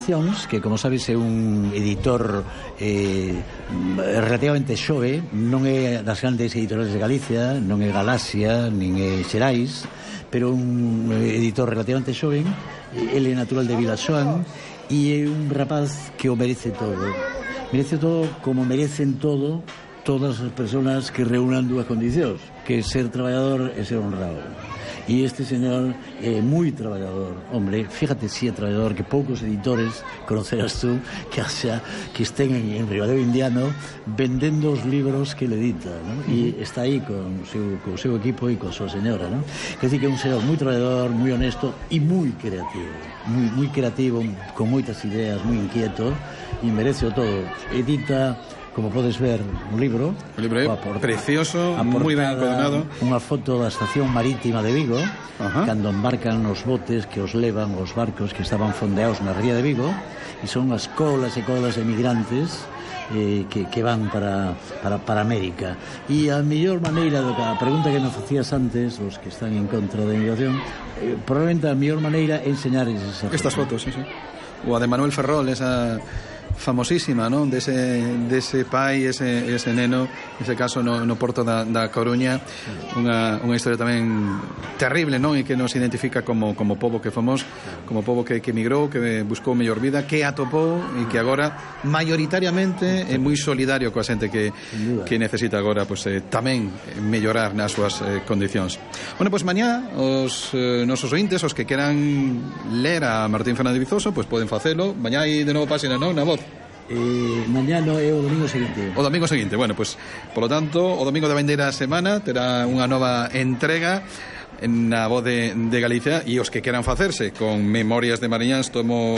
Que, como sabes, é un editor relativamente xove, non é das grandes editores de Galicia, non é Galaxia, nin é Xerais, pero un editor relativamente xoven. Ele é natural de Vilaxoán e é un rapaz que o merece todo como merecen todas as persoas que reúnan dúas condicións, que é ser traballador e ser honrado. E este señor é moi traballador, hombre, fíjate si é traballador, que poucos editores conocerás tú que estén en Ribadeo Indiano vendendo os libros que ele edita, ¿no? E está aí con o seu equipo e con a súa señora, ¿no? Quer dizer que é un señor moi traballador, moi honesto e moi creativo, con moitas ideas, moi inquieto, e merece o todo. Edita, como podes ver, un libro precioso, moi ben encuadernado, unha foto da estación marítima de Vigo, cando embarcan os botes que os levan os barcos que estaban fondeados na ría de Vigo, e son as colas e colas de migrantes que van para América. E a mellor maneira, a pregunta que me facías antes, os que están en contra da inmigración, probablemente a mellor maneira é enseñar estas fotos, sí. O a de Manuel Ferrol, esa famosísima, non? Dese pai, ese neno, ese caso no porto da Coruña, unha historia tamén terrible, non? E que nos identifica como pobo que fomos, como pobo que emigrou, que buscou mellor vida, que atopou e que agora maioritariamente é moi solidario coa xente que necesita agora tamén mellorar nas súas condicións. Bueno, mañá os nosos ointes, os que queran ler a Martín Fernández Vizoso, poden facelo. Mañá hai de novo páxina, non? Na Voz. Mañá é o domingo seguinte. O domingo seguinte, bueno, polo tanto, o domingo da vindeira semana terá unha nova entrega na Voz de Galicia, e os que queran facerse con Memorias de Mariñáns tomo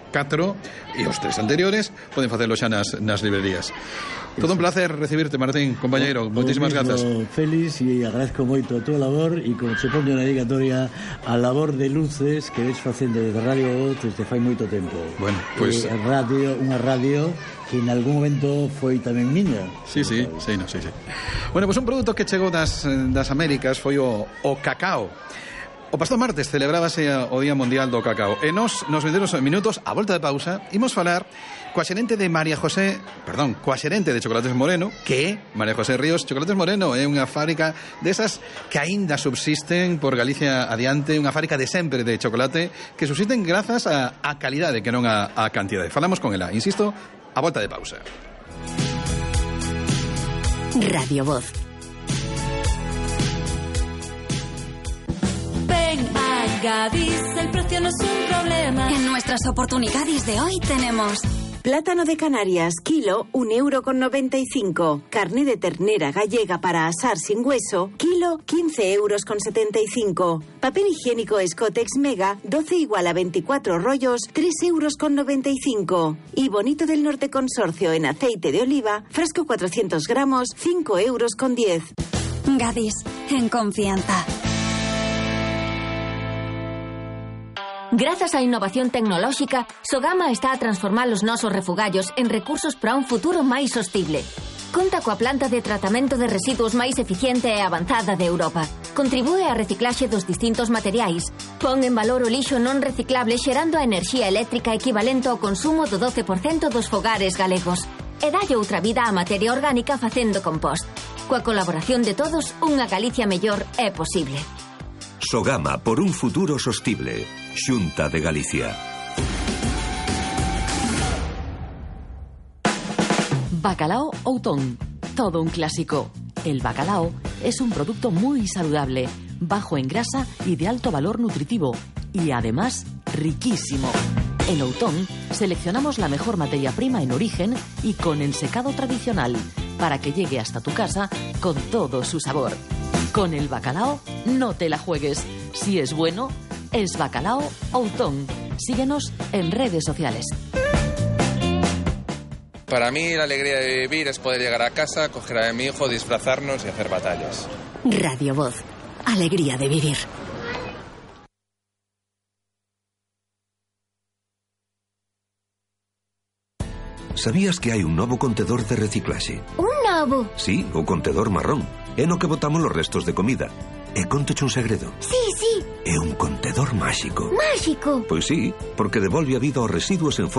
4 e os 3 anteriores poden facelo xa nas librerías. Todo un placer recibirte, Martín, compañeiro. Moitísimas grazas. Félix, e agradezco moito a túa labor, e como se pone na dedicatoria, a labor de luces que ves facendo desde Radio Voz desde fai moito tempo. Bueno, unha radio que en algún momento foi tamén miña. Sí. Bueno, un produto que chegou das Américas foi o cacao. O pasado martes celebrábase o Día Mundial do Cacao, e nos vendemos minutos, a volta de pausa, imos falar coa xerente de Chocolates Moreno, que é María José Ríos. Chocolates Moreno é unha fábrica desas que aínda subsisten por Galicia adiante, unha fábrica de sempre de chocolate que subsisten grazas á calidade, que non á cantidade. Falamos con ela, insisto, a volta de pausa. Radio Voz. Gadis, el precio no es un problema. En nuestras oportunidades de hoy tenemos plátano de Canarias, kilo, 1,95 €. Carne de ternera gallega para asar sin hueso, kilo, 15,75 €. Papel higiénico Escotex Mega, 12 igual a 24 rollos, 3,95 €. Y Bonito del Norte Consorcio en aceite de oliva, frasco 400 gramos, 5,10 €. Gadis, en confianza. Grazas á innovación tecnolóxica, Sogama está a transformar os nosos refugallos en recursos para un futuro máis sostible. Conta coa planta de tratamento de residuos máis eficiente e avanzada de Europa. Contribúe á reciclaxe dos distintos materiais. Pon en valor o lixo non reciclable xerando a enerxía eléctrica equivalente ao consumo do 12% dos fogares galegos. E dalle outra vida á materia orgánica facendo compost. Coa colaboración de todos, unha Galicia mellor é posible. Sogama, por un futuro sostible. Xunta de Galicia. Bacalao Outón. Todo un clásico. El bacalao es un producto muy saludable, bajo en grasa y de alto valor nutritivo. Y además, riquísimo. En Outón seleccionamos la mejor materia prima en origen y con ensecado tradicional, para que llegue hasta tu casa con todo su sabor. Con el bacalao no te la juegues. Si es bueno, es Bacalao Outón. Síguenos en redes sociales. Para mí la alegría de vivir es poder llegar a casa, coger a mi hijo, disfrazarnos y hacer batallas. Radio Voz. Alegría de vivir. Sabías que hai un novo contedor de reciclaxe? Un novo? Sí, o contedor marrón. É no que botamos os restos de comida. E contoche un segredo. Sí, é un contedor máxico. Máxico! Pois sí, porque devolve a vida aos residuos en